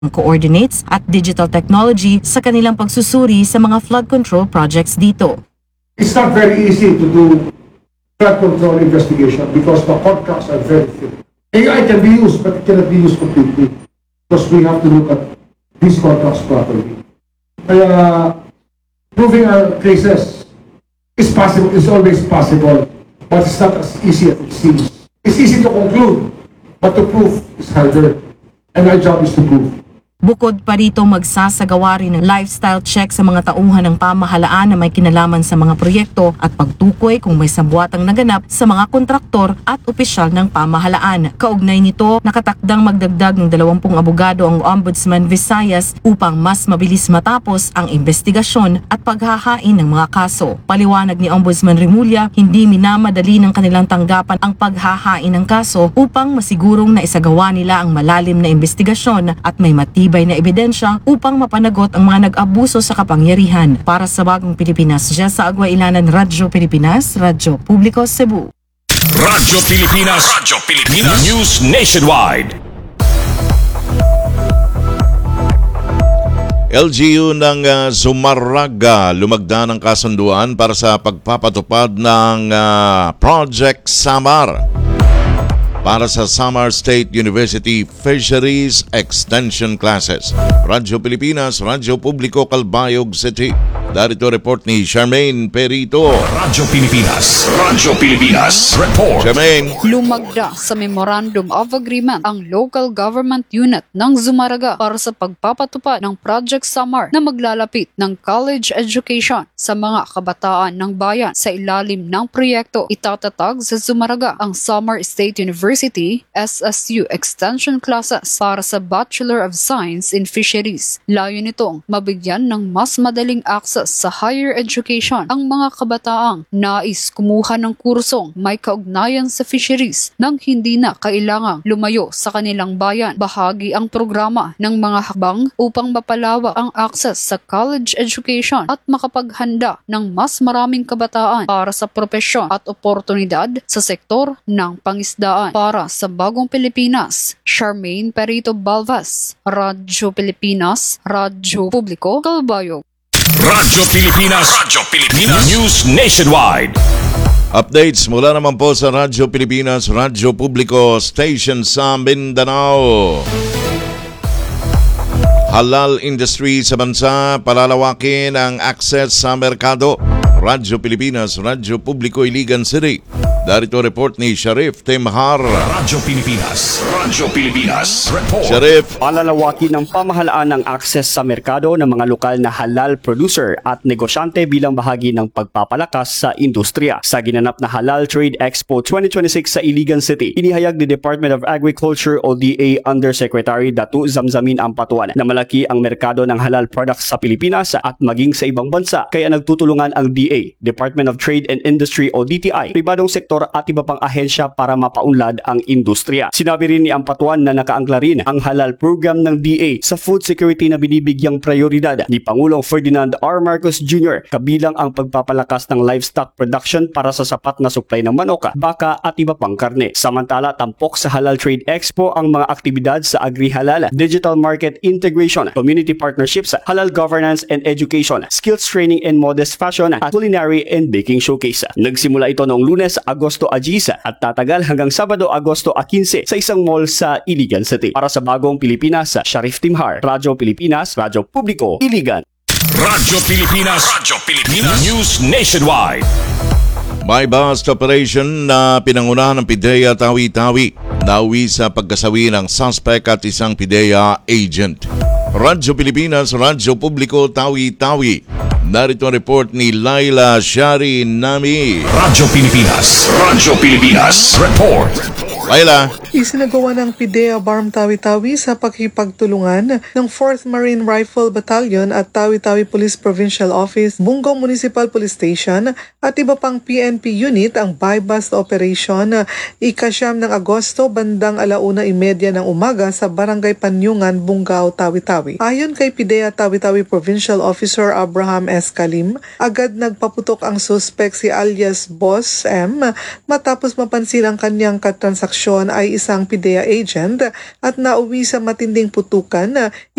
coordinates at digital technology sa kanilang pagsusuri sa mga flood control projects dito. It's not very easy to do flood control investigation because the contracts are very thick. AI can be used, but it cannot be used completely because we have to look at these contracts properly. Kaya proving our cases is possible, is always possible, but it's not as easy as it seems. It's easy to conclude, but to prove is harder, and our job is to prove. Bukod pa rito, magsasagawa rin ng lifestyle check sa mga tauhan ng pamahalaan na may kinalaman sa mga proyekto at pagtukoy kung may sabuatang naganap sa mga kontraktor at opisyal ng pamahalaan. Kaugnay nito, nakatakdang magdagdag ng 20 abogado ang Ombudsman Visayas upang mas mabilis matapos ang investigasyon at paghahain ng mga kaso. Paliwanag ni Ombudsman Remulla, hindi minamadali ng kanilang tanggapan ang paghahain ng kaso upang masigurong na isagawa nila ang malalim na investigasyon at may matibay na ebidensya upang mapanagot ang mga nag-abuso sa kapangyarihan. Para sa Bagong Pilipinas, sa Agua Ilanan, Radyo Pilipinas, Radyo Publiko, Cebu. Radyo Pilipinas, Radyo Pilipinas, News Nationwide. LGU ng Zumaraga lumagda ng kasunduan para sa pagpapatupad ng Project Samar para sa Samar State University Fisheries Extension Classes. Radyo Pilipinas, Radyo Publiko, Calbayog City. Darito report ni Charmaine Perito. Radyo Pilipinas, Radyo Pilipinas, report. Charmaine. Lumagda sa Memorandum of Agreement ang Local Government Unit ng Zumaraga para sa pagpapatupad ng Project Samar na maglalapit ng college education sa mga kabataan ng bayan sa ilalim ng proyekto. Itatatag sa Zumaraga ang Samar State University SSU Extension Classes para sa Bachelor of Science in Fisheries. Layo nitong mabigyan ng mas madaling access sa higher education ang mga kabataang nais kumuha ng kursong may kaugnayan sa fisheries nang hindi na kailangang lumayo sa kanilang bayan. Bahagi ang programa ng mga hakbang upang mapalawak ang access sa college education at makapaghanda ng mas maraming kabataan para sa propesyon at oportunidad sa sektor ng pangisdaan. Para sa Bagong Pilipinas, Charmaine Perito Balvas, Radyo Pilipinas, Radyo Publiko, Calbayog. Radyo Pilipinas, Radyo Pilipinas, News Nationwide. Updates mula naman po sa Radyo Pilipinas, Radyo Publiko Station sa Mindanao. Halal industry sa bansa, palalawakin ang access sa merkado. Radyo Pilipinas, Radyo Publiko, Iligan City. Darito report ni Sharif Timhar. Radyo Pilipinas, Radyo Pilipinas, report. Sharif. Palalawakin ng pamahalaan ng akses sa merkado ng mga lokal na halal producer at negosyante bilang bahagi ng pagpapalakas sa industriya. Sa ginanap na Halal Trade Expo 2026 sa Iligan City, inihayag ni Department of Agriculture o DA Undersecretary Datu Zamzamin Ampatuan na malaki ang merkado ng halal products sa Pilipinas at maging sa ibang bansa, kaya nagtutulungan ang DA, Department of Trade and Industry o DTI, pribadong sektor at iba pang ahensya para mapaunlad ang industriya. Sinabi rin ni Ampatuan na nakaangkla rin ang halal program ng DA sa food security na binibigyang prioridad ni Pangulong Ferdinand R. Marcos Jr. kabilang ang pagpapalakas ng livestock production para sa sapat na supply ng manok, baka at iba pang karne. Samantala, tampok sa Halal Trade Expo ang mga aktibidad sa agri-halal, digital market integration, community partnerships, halal governance and education, skills training and modest fashion at culinary and baking showcase. Nagsimula ito noong Lunes, Agosto 10 at tatagal hanggang Sabado, Agosto 15 sa isang mall sa Iligan City. Para sa Bagong Pilipinas, Sharif Timhar, Radyo Pilipinas, Radyo Publiko, Iligan. Radyo Pilipinas, Radyo Pilipinas, News Nationwide. May bust operation na pinangunahan ng PIDEA Tawi-Tawi. Nauwi sa pagkasawi ng suspect at isang PIDEA agent. Radyo Pilipinas, Radyo Publiko, Tawi-Tawi. Narito ang report ni Laila Shari Nami. Radyo Pilipinas, Radyo Pilipinas, report. Laila. Isinagawa ng PIDEA BARM Tawi-Tawi sa pakikipagtulungan ng 4th Marine Rifle Battalion at Tawi-Tawi Police Provincial Office, Bunggong Municipal Police Station at iba pang PNP unit ang buy-bust operation ika-9 ng Agosto bandang 1:30 ng umaga sa Barangay Panyungan, Bunggao, Tawi-Tawi. Ayon kay PIDEA Tawi-Tawi Provincial Officer Abraham S. Kalim, agad nagpaputok ang suspect si alias Boss M matapos mapansin ang kanyang katransaksyon ay isang PIDEA agent at nauwi sa matinding putukan